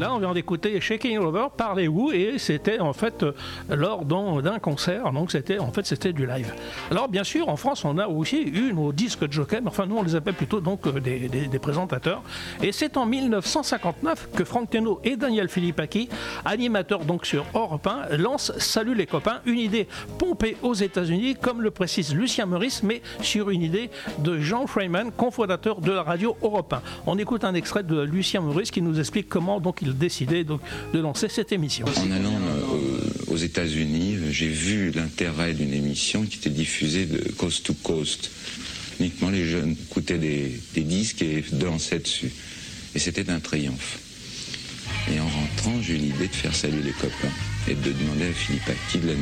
Là, on vient d'écouter Shaking All Over par les Who et c'était en fait lors d'un concert, donc c'était du live. Alors bien sûr, en France, on a aussi eu nos disques jockey, enfin nous on les appelle plutôt donc des présentateurs. Et c'est en 1959 que Franck Thénault et Daniel Philippaki, animateurs donc sur Europe 1, lancent Salut les copains, une idée pompée aux États-Unis, comme le précise Lucien Meurice, mais sur une idée de Jean Freiman, cofondateur de la radio Europe 1. On écoute un extrait de Lucien Meurice qui nous explique comment donc il décidait donc de lancer cette émission. En allant aux États-Unis, j'ai vu l'intérêt d'une émission qui était diffusée de coast to coast. Uniquement les jeunes écoutaient des disques et dansaient dessus. Et c'était un triomphe. Et en rentrant, j'ai eu l'idée de faire Salut les copains et de demander à Philippaki de